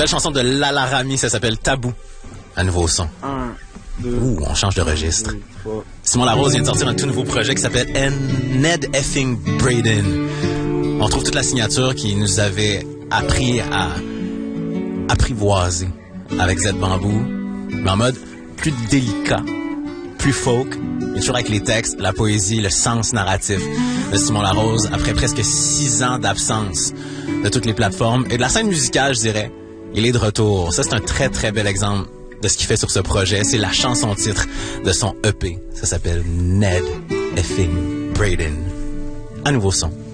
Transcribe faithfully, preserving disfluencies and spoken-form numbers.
nouvelle chanson de Lala Rami, ça s'appelle Tabou. Un nouveau son. Un, deux, Ouh, on change de registre. trois. Simon Larose vient de sortir un tout nouveau projet qui s'appelle Ned Effing Braden. On trouve toute la signature qui nous avait appris à apprivoiser avec Z Bamboo, mais en mode plus délicat, plus folk, mais toujours avec les textes, la poésie, le sens narratif de Simon Larose après presque six ans d'absence de toutes les plateformes et de la scène musicale, je dirais. Il est de retour. Ça, c'est un très, très bel exemple de ce qu'il fait sur ce projet. C'est la chanson-titre de son E P. Ça s'appelle Ned Effing Braden. Un nouveau son.